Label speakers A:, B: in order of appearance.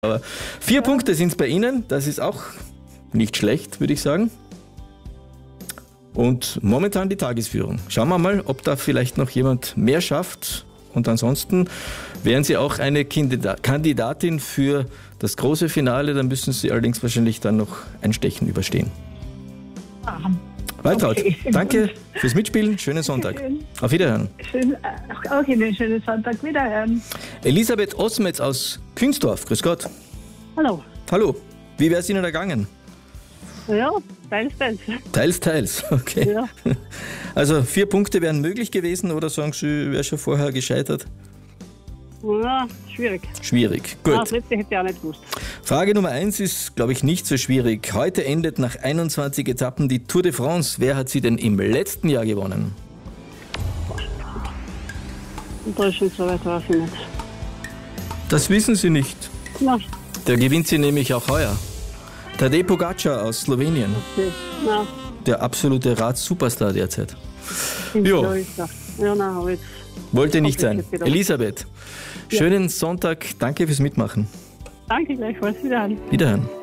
A: Aber 4 Punkte sind es bei Ihnen, das ist auch nicht schlecht, würde ich sagen. Und momentan die Tagesführung. Schauen wir mal, ob da vielleicht noch jemand mehr schafft. Und ansonsten wären Sie auch eine Kandidatin für das große Finale, dann müssen Sie allerdings wahrscheinlich dann noch ein Stechen überstehen. Waltraud,
B: Okay.
A: danke fürs Mitspielen, schönen Sonntag. Auf Wiederhören.
B: Auch Ihnen schönen Sonntag. Wiederhören.
A: Elisabeth Osmetz aus Künsdorf, grüß Gott.
B: Hallo.
A: Hallo, wie wäre es Ihnen ergangen?
B: Ja, teils.
A: Teils, okay.
B: Ja.
A: Also 4 Punkte wären möglich gewesen oder sagen Sie, wäre schon vorher gescheitert?
B: Ja, schwierig.
A: Schwierig,
B: Ja,
A: gut.
B: das letzte hätte ich auch nicht gewusst.
A: Frage Nummer 1 ist, glaube ich, nicht so schwierig. Heute endet nach 21 Etappen die Tour de France. Wer hat sie denn im letzten Jahr gewonnen?
B: In Deutschland so weit weiß ich nicht.
A: Das wissen Sie nicht.
B: Na,
A: Der gewinnt sie nämlich auch heuer. Tadej Pogacar aus Slowenien.
B: okay. Na,
A: Der absolute Rad-Superstar derzeit.
B: stimmt,
A: Jo.
B: ja, ist er. Ja, nein, aber jetzt.
A: Wollte nicht sein.
B: Hoffentlich wieder.
A: Elisabeth, schönen Sonntag. Danke fürs Mitmachen.
B: Danke gleichfalls. Wiederhören.
A: Wiederhören.